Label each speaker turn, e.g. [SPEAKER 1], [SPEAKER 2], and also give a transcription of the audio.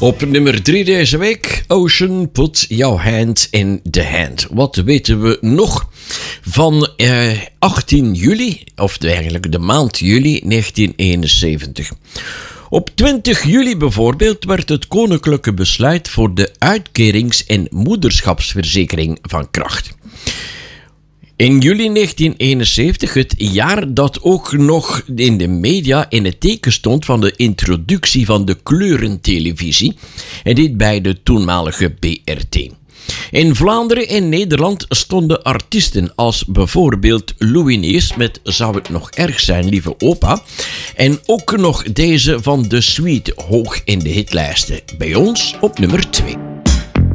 [SPEAKER 1] Op nummer 3 deze week, Ocean, Put Your Hand in the Hand. Wat weten we nog van 18 juli, of eigenlijk de maand juli 1971. Op 20 juli bijvoorbeeld werd het koninklijke besluit voor de uitkerings- en moederschapsverzekering van kracht. In juli 1971, het jaar dat ook nog in de media in het teken stond van de introductie van de kleurentelevisie, en dit bij de toenmalige BRT. In Vlaanderen en Nederland stonden artiesten als bijvoorbeeld Louis Neers met Zou het nog erg zijn, lieve opa, en ook nog deze van The Sweet hoog in de hitlijsten. Bij ons op nummer 2.